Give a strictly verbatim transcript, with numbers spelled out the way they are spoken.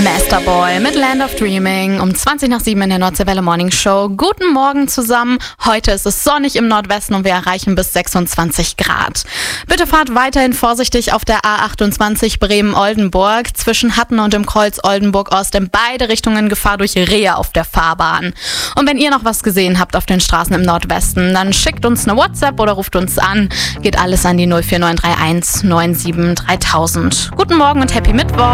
Masterboy mit Land of Dreaming um zwanzig nach sieben in der Nordseewelle Morning Show. Guten Morgen zusammen. Heute ist es sonnig im Nordwesten und wir erreichen bis sechsundzwanzig Grad. Bitte fahrt weiterhin vorsichtig auf der A achtundzwanzig Bremen-Oldenburg. Zwischen Hatten und dem Kreuz Oldenburg-Ost in beide Richtungen Gefahr durch Rehe auf der Fahrbahn. Und wenn ihr noch was gesehen habt auf den Straßen im Nordwesten, dann schickt uns eine WhatsApp oder ruft uns an. Geht alles an die null vier neun drei eins neun sieben dreitausend. Guten Morgen und Happy Mittwoch.